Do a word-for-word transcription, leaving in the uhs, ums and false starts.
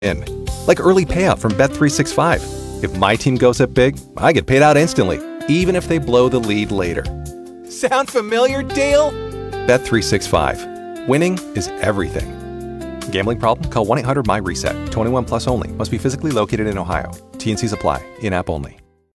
in. Like early payout from Bet three sixty-five. If my team goes up big, I get paid out instantly, even if they blow the lead later. Sound familiar, Dale? Bet three sixty-five. Winning is everything. Gambling problem? Call one eight hundred M Y RESET. twenty-one plus only. Must be physically located in Ohio. T N Cs apply. In-app only.